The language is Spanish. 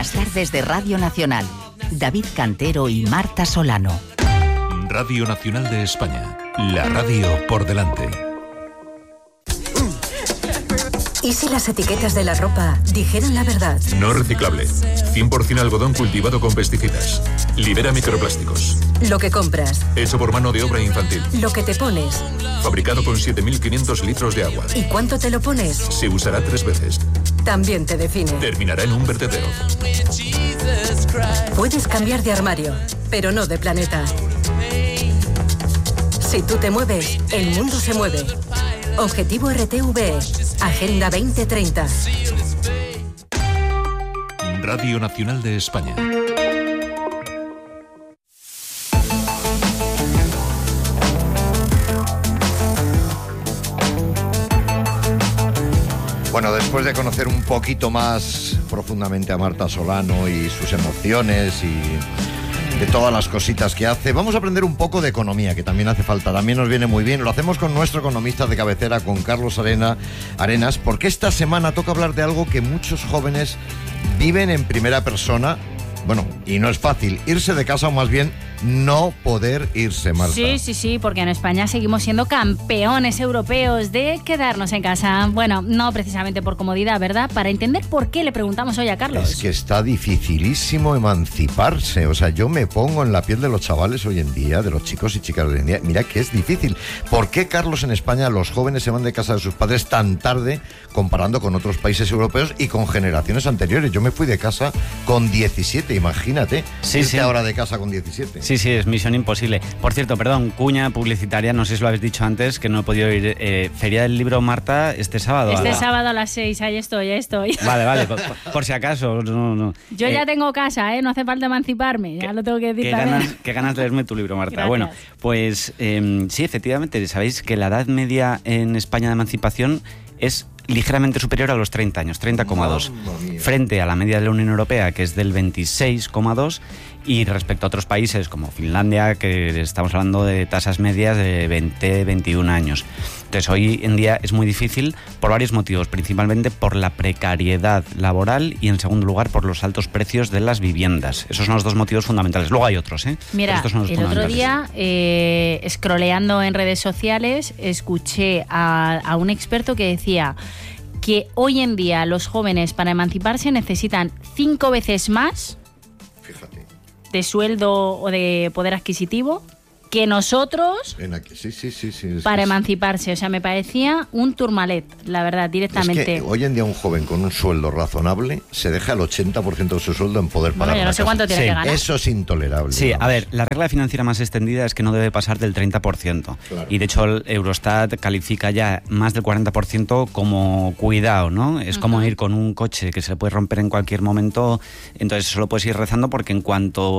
Las tardes de Radio Nacional. David Cantero y Marta Solano. Radio Nacional de España. La radio por delante. ¿Y si las etiquetas de la ropa dijeran la verdad? No reciclable. 100% algodón cultivado con pesticidas. Libera microplásticos. Lo que compras. Hecho por mano de obra infantil. Lo que te pones. Fabricado con 7.500 litros de agua. ¿Y cuánto te lo pones? Se usará 3 veces. También te define. Terminará en un vertedero. Puedes cambiar de armario, pero no de planeta. Si tú te mueves, el mundo se mueve. Objetivo RTVE. Agenda 2030. Radio Nacional de España. Bueno, después de conocer un poquito más profundamente a Marta Solano y sus emociones y de todas las cositas que hace, vamos a aprender un poco de economía, que también hace falta, también nos viene muy bien. Lo hacemos con nuestro economista de cabecera, con Carlos Arenas, porque esta semana toca hablar de algo que muchos jóvenes viven en primera persona. Bueno, y no es fácil irse de casa, o más bien no poder irse, Marta. Sí, porque en España seguimos siendo campeones europeos de quedarnos en casa. Bueno, no precisamente por comodidad, ¿verdad? Para entender por qué le preguntamos hoy a Carlos. Es que está dificilísimo emanciparse. O sea, yo me pongo en la piel de los chavales hoy en día, de los chicos y chicas de hoy en día. Mira que es difícil. ¿Por qué, Carlos, en España los jóvenes se van de casa de sus padres tan tarde comparando con otros países europeos y con generaciones anteriores? Yo me fui de casa con 17, imagínate. Sí. Ahora de casa con 17. Sí, es misión imposible. Por cierto, perdón, cuña publicitaria, no sé si lo habéis dicho antes, que no he podido ir. Feria del Libro, Marta, este sábado. Sábado a las 6, ahí estoy. Vale, por si acaso. No. Yo ya tengo casa, no hace falta emanciparme, ya lo tengo que decir también. Qué ganas de leerme tu libro, Marta. Gracias. Bueno, pues sí, efectivamente, sabéis que la edad media en España de emancipación es ligeramente superior a los 30 años, 30,2, frente a la media de la Unión Europea, que es del 26,2, y respecto a otros países como Finlandia, que estamos hablando de tasas medias de 20, 21 años. Entonces, hoy en día es muy difícil por varios motivos, principalmente por la precariedad laboral y, en segundo lugar, por los altos precios de las viviendas. Esos son los dos motivos fundamentales. Luego hay otros, Mira, estos son los el otro día, scrolleando en redes sociales, escuché a un experto que decía que hoy en día los jóvenes para emanciparse necesitan 5 veces más, fíjate, de sueldo o de poder adquisitivo que nosotros para emanciparse. O sea, me parecía un turmalet, la verdad, directamente. Es que hoy en día un joven con un sueldo razonable se deja el 80% de su sueldo en poder pagar. Bueno, yo no sé cuánto tiene que ganar. Eso es intolerable. Sí, vamos. A ver, la regla financiera más extendida es que no debe pasar del 30%. Claro. Y de hecho el Eurostat califica ya más del 40% como cuidado, ¿no? Es como ir con un coche que se le puede romper en cualquier momento, entonces solo puedes ir rezando porque en cuanto